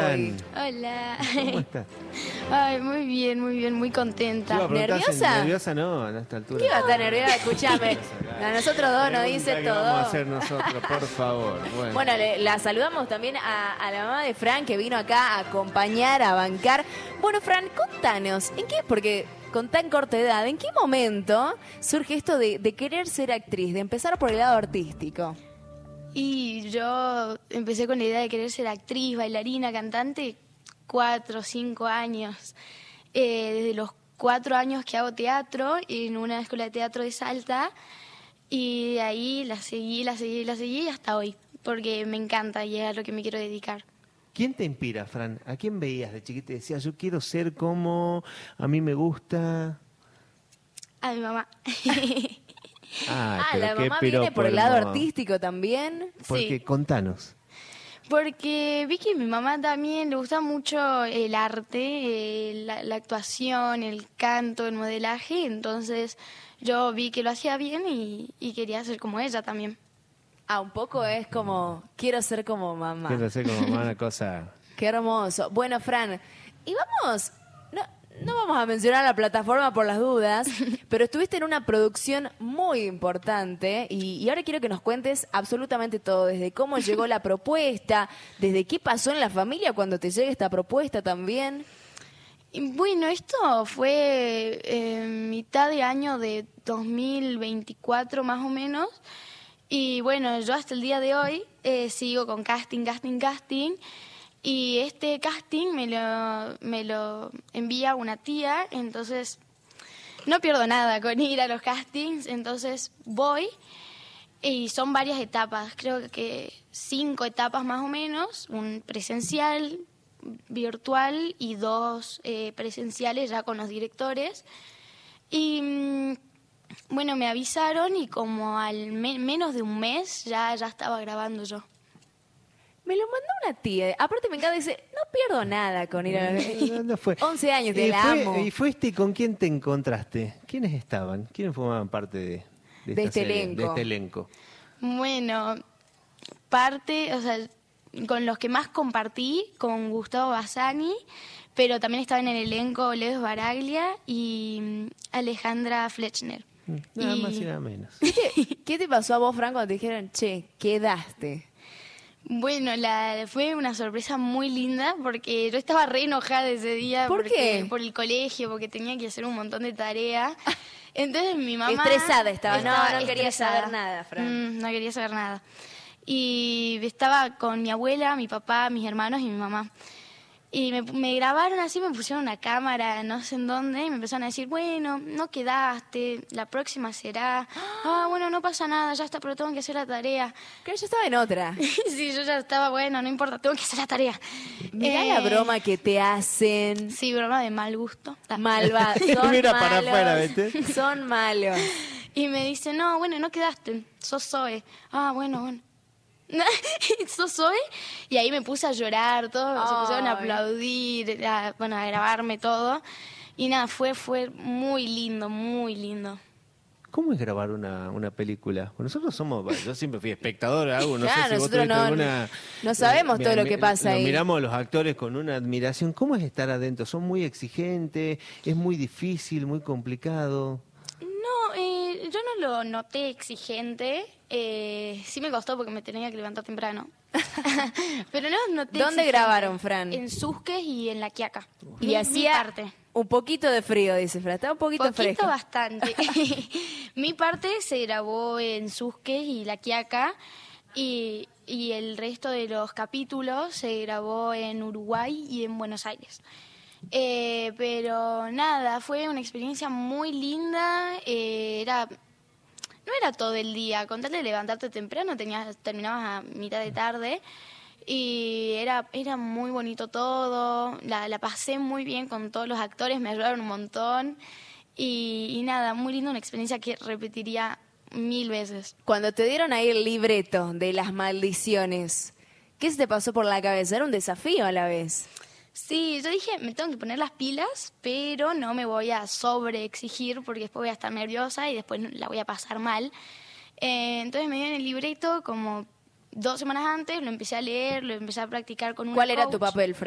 Fran. Hola. ¿Cómo estás? Ay, muy bien, muy contenta. Te iba a preguntar si ¿Nerviosa? nerviosa no, a esta altura. ¿Qué va a estar nerviosa? Escuchame. A nosotros dos nos dice ¿Qué todo. vamos a hacer nosotros, por favor? Bueno, la saludamos también a la mamá de Fran, que vino acá a acompañar, a bancar. Bueno, Fran, contanos, ¿en qué? Porque con tan corta edad, ¿en qué momento surge esto de querer ser actriz, de empezar por el lado artístico? Y yo empecé con la idea de querer ser actriz, bailarina, cantante, 4 o 5 años. Desde los 4 años que hago teatro en una escuela de teatro de Salta, y de ahí la seguí y hasta hoy, porque me encanta y es a lo que me quiero dedicar. ¿Quién te inspira, Fran? ¿A quién veías de chiquita y decías, yo quiero ser como, a mí me gusta? A mi mamá. Pero la qué mamá viene por el lado hermoso. artístico también. Porque Sí. contanos. Porque vi que a mi mamá también le gusta mucho el arte, la actuación, el canto, el modelaje, entonces yo vi que lo hacía bien y quería ser como ella también. Un poco es como, quiero ser como mamá. Quiero ser como mamá, una cosa... Qué hermoso. Bueno, Fran, y vamos, no vamos a mencionar la plataforma por las dudas, pero estuviste en una producción muy importante y ahora quiero que nos cuentes absolutamente todo, desde cómo llegó la propuesta, desde qué pasó en la familia cuando te llega esta propuesta también. Y bueno, esto fue mitad de año de 2024 más o menos. Y bueno, yo hasta el día de hoy sigo con casting. Y este casting me lo envía una tía, entonces no pierdo nada con ir a los castings. Entonces voy y son varias etapas, creo que 5 etapas más o menos, un presencial, virtual y 2 presenciales ya con los directores. Y bueno, me avisaron y como al menos de un mes ya estaba grabando yo. Me lo mandó una tía. Aparte me encanta, dice, no pierdo nada con ir a... ¿Dónde fue? 11 años, te la amo. ¿Y fuiste y con quién te encontraste? ¿Quiénes estaban? ¿Quiénes formaban parte de esta este serie, elenco? de este elenco? Bueno, con los que más compartí, con Gustavo Bassani, pero también estaban en el elenco Leves Baraglia y Alejandra Flechner. Nada más y nada menos. ¿Qué te pasó a vos, Fran, cuando te dijeron, che, quedaste? Bueno, fue una sorpresa muy linda porque yo estaba re enojada ese día. ¿Por qué? Por el colegio, porque tenía que hacer un montón de tareas. Entonces mi mamá... Estresada estaba, no quería estresada. saber nada, Fran. No quería saber nada. Y estaba con mi abuela, mi papá, mis hermanos y mi mamá. Y me grabaron así, me pusieron una cámara, no sé en dónde, y me empezaron a decir, bueno, no quedaste, la próxima será. Bueno, no pasa nada, ya está, pero tengo que hacer la tarea. Que yo estaba en otra. Sí, yo ya estaba, bueno, no importa, tengo que hacer la tarea. Mirá la broma que te hacen. Sí, broma de mal gusto. Malva, son Mira malos. para afuera, ¿viste? Son malos. Y me dice, no, bueno, no quedaste, sos Zoe. Bueno. ¿Sos Zoe? Y ahí me puse a llorar, todos se pusieron a aplaudir, a grabarme todo. Y nada, fue muy lindo, muy lindo. ¿Cómo es grabar una película? Bueno, nosotros yo siempre fui espectador, no Claro, sé si vos nosotros tuviste alguna... no sabemos todo lo que pasa ahí. Miramos a los actores con una admiración. ¿Cómo es estar adentro? ¿Son muy exigentes? ¿Es muy difícil, muy complicado? No, yo no lo noté exigente. Sí me costó porque me tenía que levantar temprano. Pero no noté ¿Dónde exigente. grabaron, Fran? En Susques y en La Quiaca. Y Mi hacía parte. un poquito de frío, dice Fran. Estaba un poquito fresco. Bastante. Mi parte se grabó en Susques y La Quiaca y el resto de los capítulos se grabó en Uruguay y en Buenos Aires. Pero nada, fue una experiencia muy linda. No era todo el día, con tal de levantarte temprano terminabas a mitad de tarde y era muy bonito todo, la pasé muy bien con todos los actores, me ayudaron un montón y nada, muy linda, una experiencia que repetiría 1000 veces. Cuando te dieron ahí el libreto de las maldiciones, ¿qué se te pasó por la cabeza? Era un desafío a la vez. Sí, yo dije, me tengo que poner las pilas, pero no me voy a sobreexigir porque después voy a estar nerviosa y después la voy a pasar mal. Entonces me dieron el libreto como 2 semanas antes, lo empecé a leer, lo empecé a practicar con una ¿Cuál era tu coach. papel, Fran?